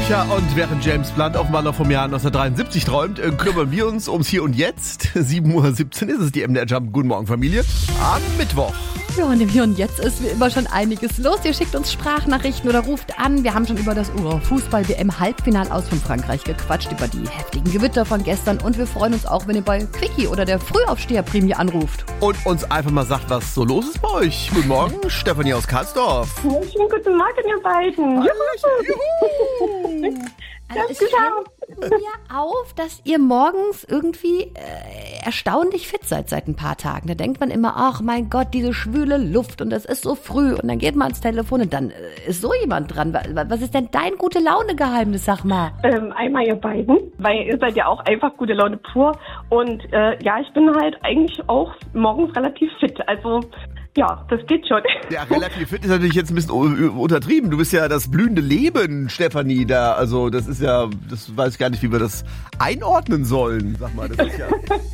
Tja, und während James Blunt offenbar vom Jahr 1973 träumt, kümmern wir uns ums Hier und Jetzt. 7:17 Uhr ist es, die MDR Jump. Guten Morgen, Familie. Am Mittwoch. Ja, und im Hier und Jetzt ist wie immer schon einiges los. Ihr schickt uns Sprachnachrichten oder ruft an. Wir haben schon über das Fußball-WM-Halbfinal aus von Frankreich gequatscht, über die heftigen Gewitter von gestern. Und wir freuen uns auch, wenn ihr bei Quickie oder der Frühaufsteher-Prämie anruft. Und uns einfach mal sagt, was so los ist bei euch. Guten Morgen, Stefanie aus Karlsdorf. Schönen guten Morgen, ihr beiden. Juhu. Also es fällt mir auf, dass ihr morgens irgendwie erstaunlich fit seid seit ein paar Tagen. Da denkt man immer, ach mein Gott, diese schwüle Luft und das ist so früh. Und dann geht man ans Telefon und dann ist so jemand dran. Was ist denn dein Gute-Laune-Geheimnis, sag mal? Einmal ihr beiden, weil ihr seid ja auch einfach gute Laune pur. Und ja, ich bin halt eigentlich auch morgens relativ fit. Also ja, das geht schon. Ja, relativ fit ist natürlich jetzt ein bisschen untertrieben. Du bist ja das blühende Leben, Stefanie, da. Also das ist ja, das weiß ich gar nicht, wie wir das einordnen sollen. Sag mal, das ist ja...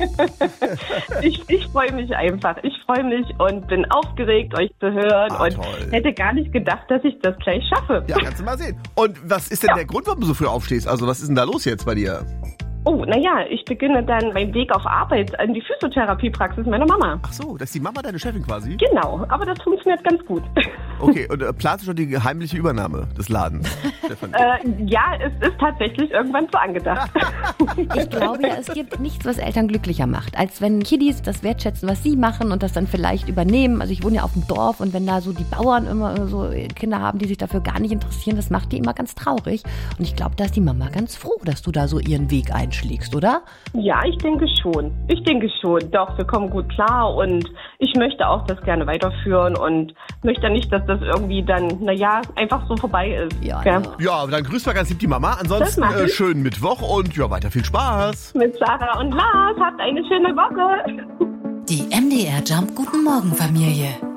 Ich freue mich einfach. Ich freue mich und bin aufgeregt, euch zu hören. Und toll. Hätte gar nicht gedacht, dass ich das gleich schaffe. Ja, kannst du mal sehen. Und was ist denn der Grund, warum du so früh aufstehst? Also was ist denn da los jetzt bei dir? Oh, naja, ich beginne dann meinen Weg auf Arbeit an die Physiotherapiepraxis meiner Mama. Ach so, das ist die Mama deine Chefin quasi? Genau, aber das funktioniert ganz gut. Okay, und planst du schon die heimliche Übernahme des Ladens, Stefanie? Ja, es ist tatsächlich irgendwann so angedacht. Ich glaube ja, es gibt nichts, was Eltern glücklicher macht, als wenn Kiddies das wertschätzen, was sie machen und das dann vielleicht übernehmen. Also ich wohne ja auf dem Dorf und wenn da so die Bauern immer so Kinder haben, die sich dafür gar nicht interessieren, das macht die immer ganz traurig. Und ich glaube, da ist die Mama ganz froh, dass du da so ihren Weg einschlägst, oder? Ja, ich denke schon. Doch, wir kommen gut klar und ich möchte auch das gerne weiterführen und möchte nicht, dass das irgendwie dann, einfach so vorbei ist. Ja. Ja, dann grüßt mal ganz lieb die Mama. Ansonsten schönen Mittwoch und ja, weiter viel Spaß. Mit Sarah und Lars, habt eine schöne Woche. Die MDR Jump Guten Morgen Familie.